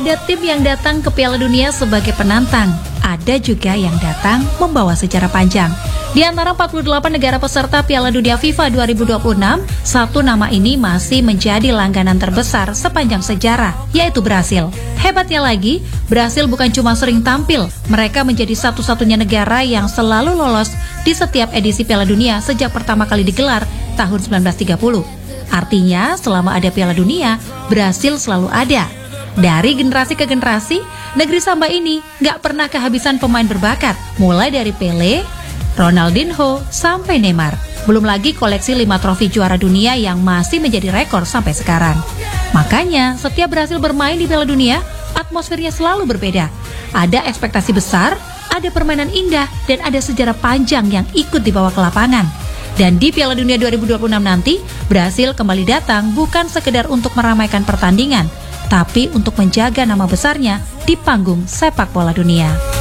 Ada tim yang datang ke Piala Dunia sebagai penantang, ada juga yang datang membawa sejarah panjang. Di antara 48 negara peserta Piala Dunia FIFA 2026, satu nama ini masih menjadi langganan terbesar sepanjang sejarah, yaitu Brasil. Hebatnya lagi, Brasil bukan cuma sering tampil, mereka menjadi satu-satunya negara yang selalu lolos di setiap edisi Piala Dunia sejak pertama kali digelar tahun 1930. Artinya, selama ada Piala Dunia, Brasil selalu ada. Dari generasi ke generasi, negeri Samba ini gak pernah kehabisan pemain berbakat, mulai dari Pele, Ronaldinho, sampai Neymar. Belum lagi koleksi 5 trofi juara dunia yang masih menjadi rekor sampai sekarang. Makanya, setiap Brasil bermain di Piala Dunia, atmosfernya selalu berbeda. Ada ekspektasi besar, ada permainan indah, dan ada sejarah panjang yang ikut dibawa ke lapangan. Dan di Piala Dunia 2026 nanti, Brasil kembali datang bukan sekedar untuk meramaikan pertandingan, tapi untuk menjaga nama besarnya di panggung sepak bola dunia.